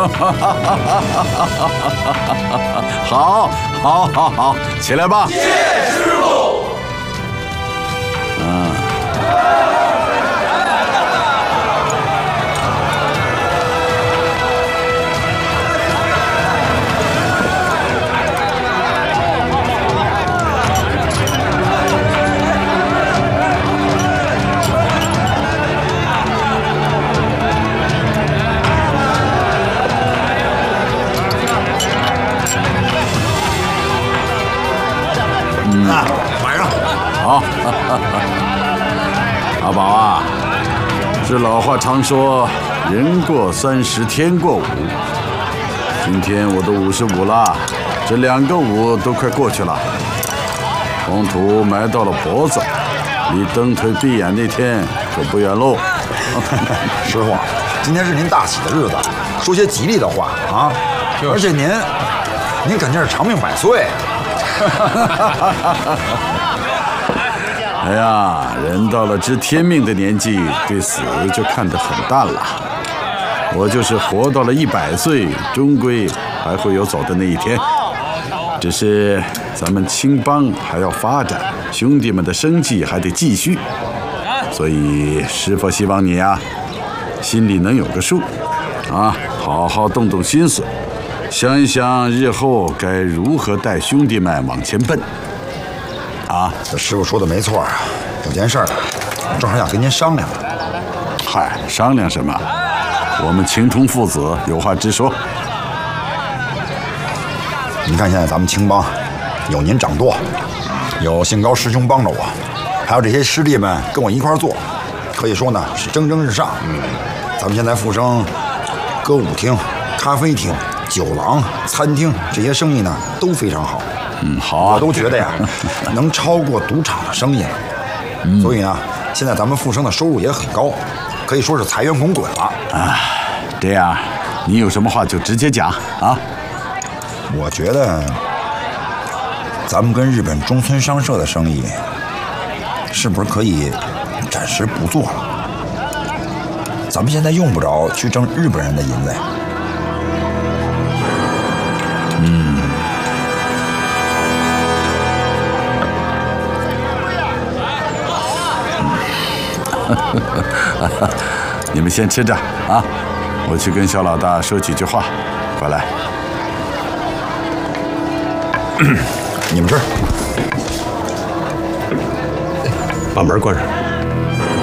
好，好，好，好，起来吧。 谢师傅。 晚上好，阿宝啊，这老话常说，人过30，天过5。今天我都55了，这2个5都快过去了。黄土埋到了脖子，离蹬腿闭眼那天可不远喽。 师傅，今天是您大喜的日子，说些吉利的话啊！而且您肯定是长命百岁。 哎呀，人到了知天命的年纪，对死就看得很淡了。我就是活到了100岁，终归还会有走的那一天。只是咱们青帮还要发展，兄弟们的生计还得继续，所以师父希望你呀，心里能有个数，啊，好好动动心思，想一想日后该如何带兄弟们往前奔。啊， 这师傅说的没错啊，有件事儿，我正好想跟您商量。 嗨，商量什么？我们情同父子，有话直说。 你看现在咱们青帮，有您掌舵，有姓高师兄帮着我，还有这些师弟们跟我一块儿做，可以说呢是蒸蒸日上。咱们现在复生歌舞厅、咖啡厅、酒廊、餐厅这些生意呢都非常好。 好啊， 我都觉得呀，能超过赌场的生意了。所以呢，现在咱们复生的收入也很高，可以说是财源滚滚了。 啊，这样，你有什么话就直接讲啊。 我觉得，咱们跟日本中村商社的生意，是不是可以暂时不做了？咱们现在用不着去挣日本人的银子。 你们先吃着啊，我去跟小老大说几句话。快来， 你们吃， 把门关上。